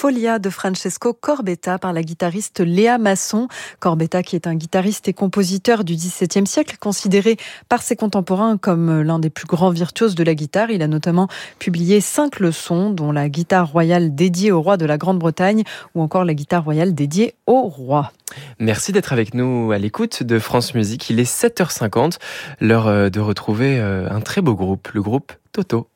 Folia de Francesco Corbetta par la guitariste Léa Masson. Corbetta qui est un guitariste et compositeur du XVIIe siècle, considéré par ses contemporains comme l'un des plus grands virtuoses de la guitare. Il a notamment publié 5 leçons, dont la guitare royale dédiée au roi de la Grande-Bretagne ou encore la guitare royale dédiée au roi. Merci d'être avec nous à l'écoute de France Musique. Il est 7h50, l'heure de retrouver un très beau groupe, le groupe Toto.